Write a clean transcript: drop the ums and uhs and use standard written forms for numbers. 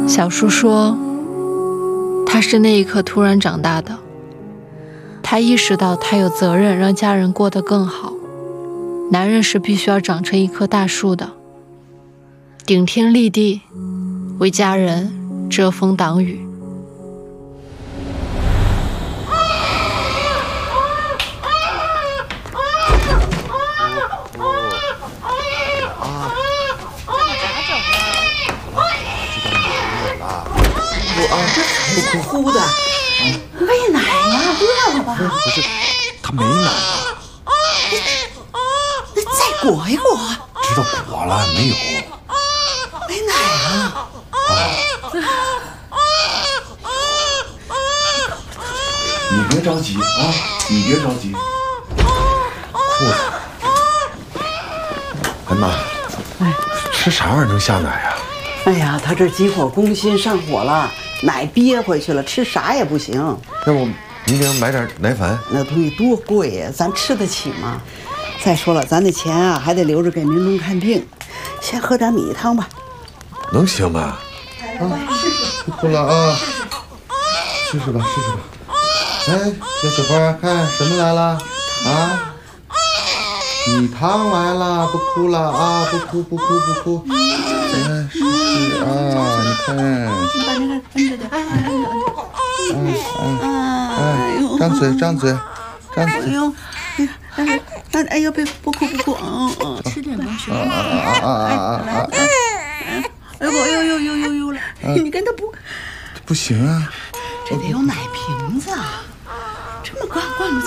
小树说，他是那一刻突然长大的，他意识到他有责任让家人过得更好。男人是必须要长成一棵大树的，顶天立地，为家人遮风挡雨。 哭的，喂奶呀，饿了吧？ 不是，他没奶啊。 那再裹一裹。 知道裹了没有？ 没奶啊。 你别着急啊，你别着急。裤子。哎妈，吃啥玩意儿能下奶啊？ 哎呀，他这急火攻心，上火了。奶憋回去了，吃啥也不行。 要不明天买点奶粉？ 那东西多贵呀，咱吃得起吗？再说了，咱的钱啊还得留着给明东看病。先喝点米汤吧。 能行吗？不哭了啊！试试吧，试试吧。哎，小雪花，看什么来了啊？米汤来了，不哭了啊！不哭，不哭，不哭。来试试啊！你看。 你把那个摁着点。 张嘴，张嘴，张嘴。 哎呦，别不哭不哭，吃点吧，雪花。哎呦了，你跟他不行啊， 这得有奶瓶子啊，这么灌不进。